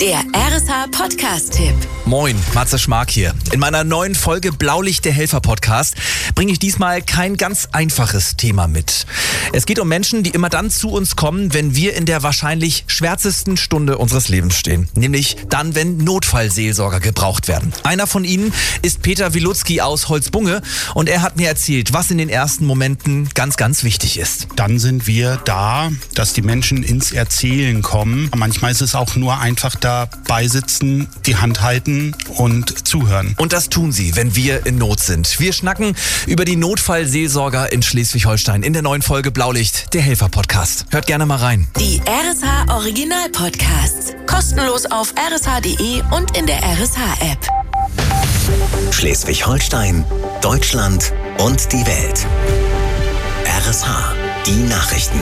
Der RSH-Podcast-Tipp. Moin, Matze Schmark hier. In meiner neuen Folge Blaulicht, der Helfer-Podcast, bringe ich diesmal kein ganz einfaches Thema mit. Es geht um Menschen, die immer dann zu uns kommen, wenn wir in der wahrscheinlich schwärzesten Stunde unseres Lebens stehen. Nämlich dann, wenn Notfallseelsorger gebraucht werden. Einer von ihnen ist Peter Wilutzki aus Holzbunge und er hat mir erzählt, was in den ersten Momenten ganz, ganz wichtig ist. Dann sind wir da, dass die Menschen ins Erzählen kommen. Manchmal ist es auch nur einfach dabei sitzen, die Hand halten und zuhören. Und das tun sie, wenn wir in Not sind. Wir schnacken über die Notfallseelsorger in Schleswig-Holstein in der neuen Folge Blaulicht, der Helfer-Podcast. Hört gerne mal rein. Die RSH-Original-Podcasts. Kostenlos auf rsh.de und in der RSH-App. Schleswig-Holstein, Deutschland und die Welt. RSH, die Nachrichten.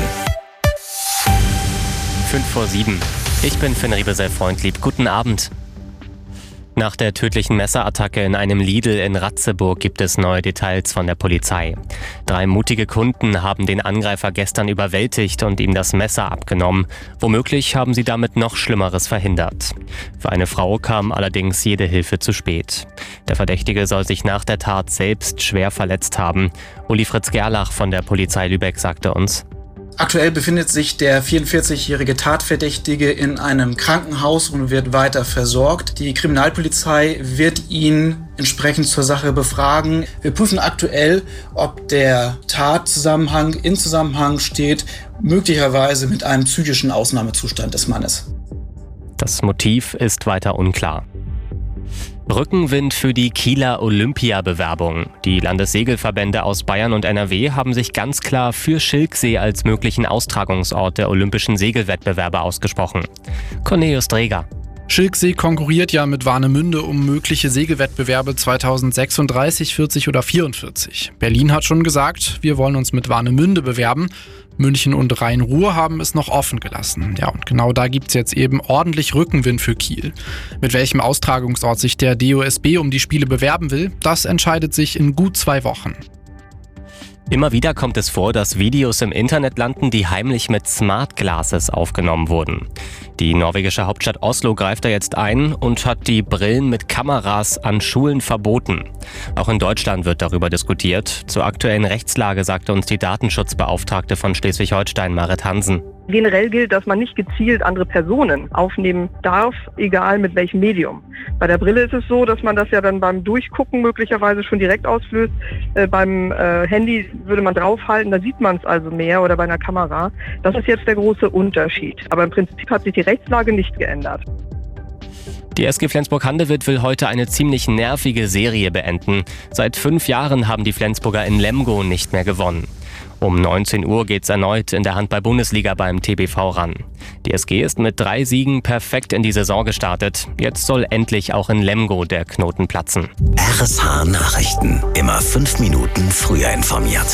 5:07. Ich bin Finn Riebesell-Freundlieb. Guten Abend. Nach der tödlichen Messerattacke in einem Lidl in Ratzeburg gibt es neue Details von der Polizei. 3 mutige Kunden haben den Angreifer gestern überwältigt und ihm das Messer abgenommen. Womöglich haben sie damit noch Schlimmeres verhindert. Für eine Frau kam allerdings jede Hilfe zu spät. Der Verdächtige soll sich nach der Tat selbst schwer verletzt haben. Uli Fritz Gerlach von der Polizei Lübeck sagte uns: Aktuell befindet sich der 44-jährige Tatverdächtige in einem Krankenhaus und wird weiter versorgt. Die Kriminalpolizei wird ihn entsprechend zur Sache befragen. Wir prüfen aktuell, ob der Tatzusammenhang in Zusammenhang steht, möglicherweise mit einem psychischen Ausnahmezustand des Mannes. Das Motiv ist weiter unklar. Rückenwind für die Kieler Olympiabewerbung. Die Landessegelverbände aus Bayern und NRW haben sich ganz klar für Schilksee als möglichen Austragungsort der olympischen Segelwettbewerbe ausgesprochen. Cornelius Dreger. Schilksee konkurriert ja mit Warnemünde um mögliche Segelwettbewerbe 2036, 40 oder 44. Berlin hat schon gesagt, wir wollen uns mit Warnemünde bewerben. München und Rhein-Ruhr haben es noch offen gelassen. Ja, und genau da gibt es jetzt eben ordentlich Rückenwind für Kiel. Mit welchem Austragungsort sich der DOSB um die Spiele bewerben will, das entscheidet sich in gut 2 Wochen. Immer wieder kommt es vor, dass Videos im Internet landen, die heimlich mit Smart Glasses aufgenommen wurden. Die norwegische Hauptstadt Oslo greift da jetzt ein und hat die Brillen mit Kameras an Schulen verboten. Auch in Deutschland wird darüber diskutiert. Zur aktuellen Rechtslage sagte uns die Datenschutzbeauftragte von Schleswig-Holstein, Marit Hansen. Generell gilt, dass man nicht gezielt andere Personen aufnehmen darf, egal mit welchem Medium. Bei der Brille ist es so, dass man das ja dann beim Durchgucken möglicherweise schon direkt auslöst. Beim Handy würde man draufhalten, da sieht man es also mehr, oder bei einer Kamera. Das ist jetzt der große Unterschied. Aber im Prinzip hat sich die Rechtslage nicht geändert. Die SG Flensburg-Handewitt will heute eine ziemlich nervige Serie beenden. Seit 5 Jahren haben die Flensburger in Lemgo nicht mehr gewonnen. Um 19 Uhr geht's erneut in der Handball-Bundesliga beim TBV ran. Die SG ist mit 3 Siegen perfekt in die Saison gestartet. Jetzt soll endlich auch in Lemgo der Knoten platzen. RSH Nachrichten. Immer 5 Minuten früher informiert.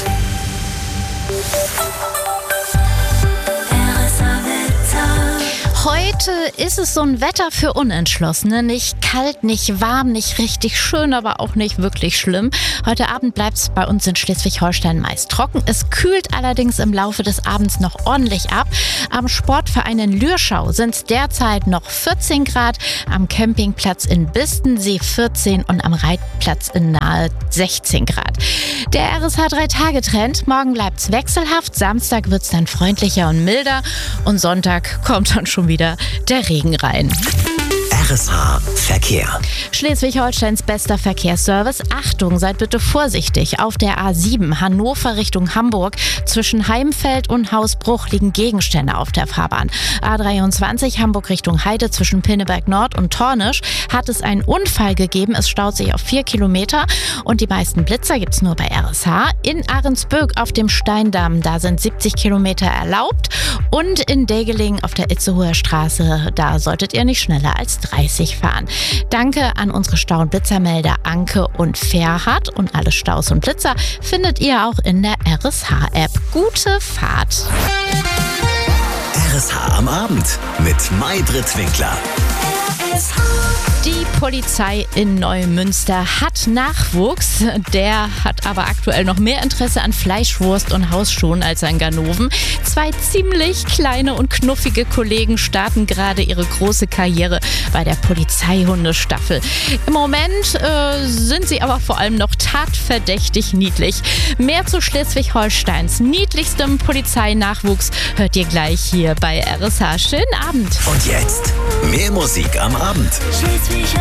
Heute ist es so ein Wetter für Unentschlossene. Nicht kalt, nicht warm, nicht richtig schön, aber auch nicht wirklich schlimm. Heute Abend bleibt es bei uns in Schleswig-Holstein meist trocken. Es kühlt allerdings im Laufe des Abends noch ordentlich ab. Am Sportverein in Lürschau sind es derzeit noch 14 Grad, am Campingplatz in Bistensee 14 und am Reitplatz in Nahe 16 Grad. Der RSH 3-Tage-Trend. Morgen bleibt es wechselhaft, Samstag wird es dann freundlicher und milder und Sonntag kommt dann schon wieder der Regen rein. RSH Verkehr. Schleswig-Holsteins bester Verkehrsservice. Achtung, seid bitte vorsichtig. Auf der A7 Hannover Richtung Hamburg zwischen Heimfeld und Hausbruch liegen Gegenstände auf der Fahrbahn. A23 Hamburg Richtung Heide zwischen Pinneberg Nord und Tornisch hat es einen Unfall gegeben. Es staut sich auf 4 Kilometer und die meisten Blitzer gibt es nur bei RSH. In Ahrensböck auf dem Steindamm, da sind 70 Kilometer erlaubt. Und in Degeling auf der Itzehoer Straße, da solltet ihr nicht schneller als 30 fahren. Danke an unsere Stau- und Blitzermelder Anke und Ferhat. Und alle Staus und Blitzer findet ihr auch in der RSH-App. Gute Fahrt! RSH am Abend mit Maybrit Winkler. Die Polizei in Neumünster hat Nachwuchs. Der hat aber aktuell noch mehr Interesse an Fleischwurst und Hausschuhen als an Ganoven. 2 ziemlich kleine und knuffige Kollegen starten gerade ihre große Karriere bei der Polizeihundestaffel. Im Moment sind sie aber vor allem noch tatverdächtig niedlich. Mehr zu Schleswig-Holsteins niedlichstem Polizeinachwuchs hört ihr gleich hier bei RSH. Schönen Abend. Und jetzt mehr Musik am Abend.